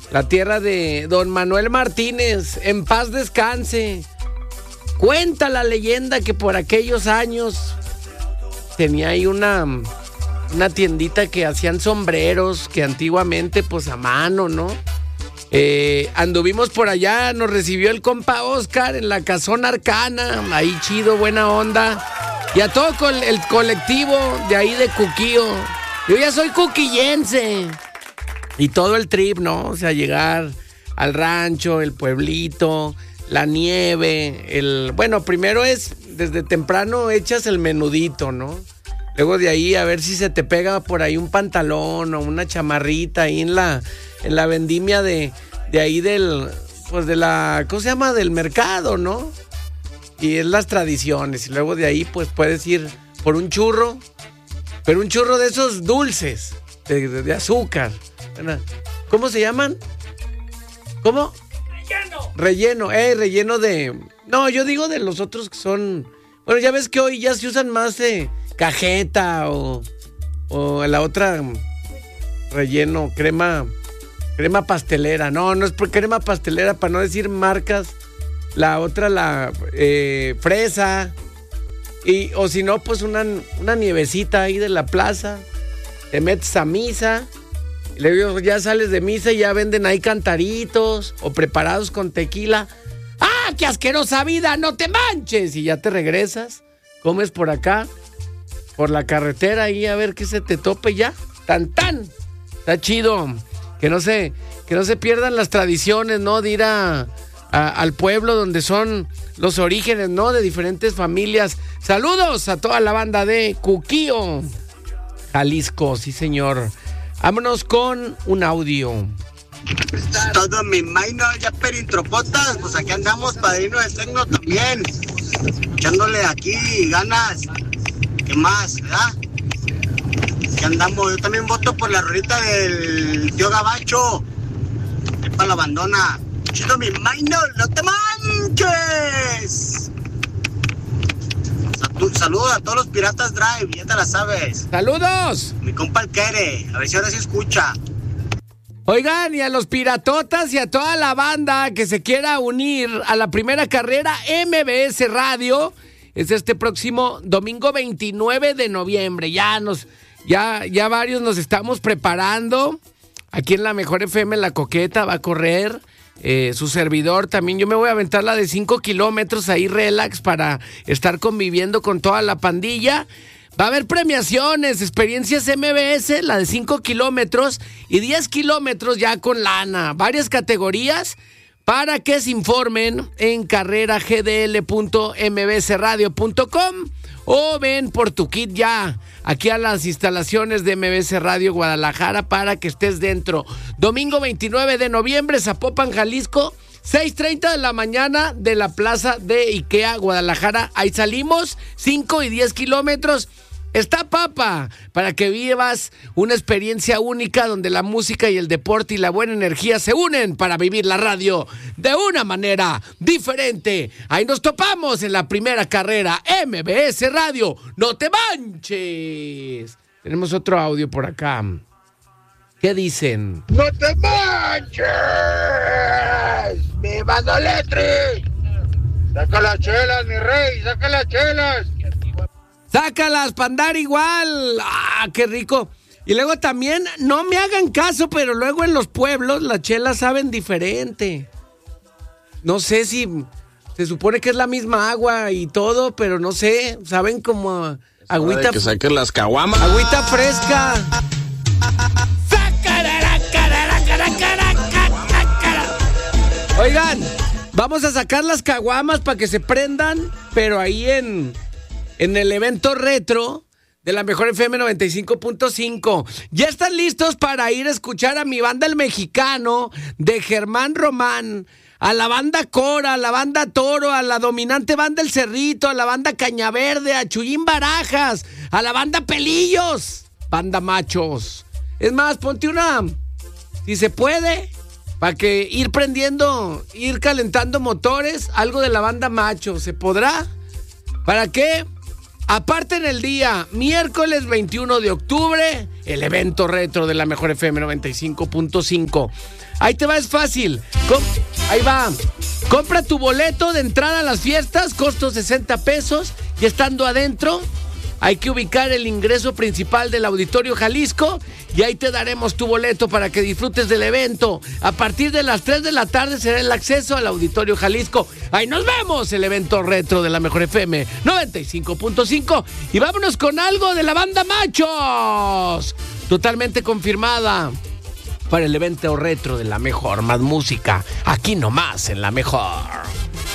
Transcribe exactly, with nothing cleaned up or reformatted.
la tierra de don Manuel Martínez, en paz descanse. Cuenta la leyenda que por aquellos años tenía ahí una, una tiendita que hacían sombreros, que antiguamente pues a mano, ¿no? Eh, anduvimos por allá, nos recibió el compa Oscar en la Casona Arcana, ahí chido, buena onda. Y a todo col- el colectivo de ahí de Cuquío. Yo ya soy cuquillense. Y todo el trip, ¿no? O sea, llegar al rancho, el pueblito, la nieve, el... Bueno, primero es, desde temprano echas el menudito, ¿no? Luego de ahí a ver si se te pega por ahí un pantalón o una chamarrita ahí en la, en la vendimia de, de ahí del... Pues de la... ¿Cómo se llama? Del mercado, ¿no? Y es las tradiciones. Y luego de ahí pues puedes ir por un churro, pero un churro de esos dulces, de, de, de azúcar. ¿Cómo se llaman? ¿Cómo? Relleno. Relleno, eh, relleno de... No, yo digo de los otros que son... Bueno, ya ves que hoy ya se usan más de cajeta o, o la otra relleno, crema, crema pastelera. No, no es por crema pastelera, para no decir marcas. La otra, la eh, fresa. Y, o si no, pues una, una nievecita ahí de la plaza. Te metes a misa. Y luego ya sales de misa y ya venden ahí cantaritos o preparados con tequila. ¡Ah, qué asquerosa vida! ¡No te manches! Y ya te regresas, comes por acá, por la carretera ahí a ver qué se te tope ya. ¡Tan, tan! Está chido. Que no se, que no se pierdan las tradiciones, ¿no? De ir a, a, al pueblo donde son los orígenes, ¿no? De diferentes familias. Saludos a toda la banda de Cuquío, Jalisco, sí señor. Vámonos con un audio. Todo mi maino ya perintropotas, pues aquí andamos, padrino de tecno también, echándole aquí ganas. ¿Qué más, verdad? Aquí andamos, yo también voto por la rolita del tío Gabacho, es para la bandona. Chido mi maino, no te manches. Saludos a todos los Piratas Drive, ya te la sabes. ¡Saludos! Mi compa el Kere, a ver si ahora sí escucha. Oigan, y a los piratotas y a toda la banda que se quiera unir a la primera carrera M B S Radio, es este próximo domingo veintinueve de noviembre. Ya nos, ya, ya varios nos estamos preparando. Aquí en la Mejor F M La Coqueta va a correr eh, su servidor también. Yo me voy a aventar la de cinco kilómetros ahí relax para estar conviviendo con toda la pandilla. Va a haber premiaciones, experiencias M B S, la de cinco kilómetros y diez kilómetros ya con lana. Varias categorías para que se informen en carrera g d l punto m b s radio punto com o ven por tu kit ya aquí a las instalaciones de M B S Radio Guadalajara para que estés dentro. Domingo veintinueve de noviembre, Zapopan, Jalisco, seis treinta de la mañana de la plaza de IKEA Guadalajara. Ahí salimos, cinco y diez kilómetros. Está papa, para que vivas una experiencia única donde la música y el deporte y la buena energía se unen para vivir la radio de una manera diferente. Ahí nos topamos en la primera carrera M B S Radio. ¡No te manches! Tenemos otro audio por acá. ¿Qué dicen? ¡No te manches! ¡Mi bandoletri! ¡Saca las chelas, mi rey! ¡Saca las chelas! ¡Sácalas para andar igual! ¡Ah, qué rico! Y luego también, no me hagan caso, pero luego en los pueblos las chelas saben diferente. No sé si se supone que es la misma agua y todo, pero no sé, saben como agüita... Que saquen las caguamas. Agüita fresca. Oigan, vamos a sacar las caguamas para que se prendan, pero ahí en... En el evento retro de la Mejor F M noventa y cinco punto cinco. ¿Ya están listos para ir a escuchar a mi banda El Mexicano de Germán Román? A la banda Cora, a la banda Toro, a la dominante banda El Cerrito, a la banda Cañaverde, a Chuyín Barajas, a la banda Pelillos, banda Machos. Es más, ponte una, si se puede, para que ir prendiendo, ir calentando motores, algo de la banda Macho. ¿Se podrá? ¿Para qué? Aparte en el día, miércoles veintiuno de octubre, el evento retro de la Mejor F M noventa y cinco punto cinco. Ahí te va, es fácil. Com- Ahí va. Compra tu boleto de entrada a las fiestas, costo sesenta pesos. Y estando adentro, hay que ubicar el ingreso principal del Auditorio Jalisco y ahí te daremos tu boleto para que disfrutes del evento. A partir de las tres de la tarde será el acceso al Auditorio Jalisco. Ahí nos vemos, el evento retro de la Mejor F M noventa y cinco punto cinco. Y vámonos con algo de la banda Machos. Totalmente confirmada para el evento retro de la Mejor. Más música, aquí nomás en la Mejor.